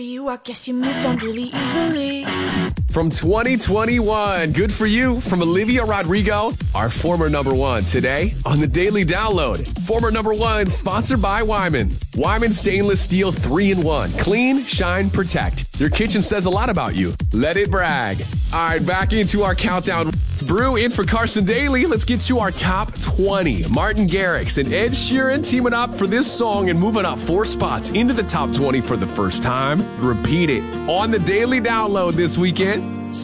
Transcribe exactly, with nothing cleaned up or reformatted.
You, I guess you moved on really easily. From twenty twenty-one, good for you, from Olivia Rodrigo, our former number one, today on the Daily Download. Former number one, sponsored by Wyman. Wyman Stainless Steel three in one. Clean, shine, protect. Your kitchen says a lot about you. Let it brag. All right, back into our countdown. It's Brew in for Carson Daly. Let's get to our top twenty. Martin Garrix and Ed Sheeran teaming up for this song and moving up four spots into the top twenty for the first time. Repeat it on the Daily Download this weekend.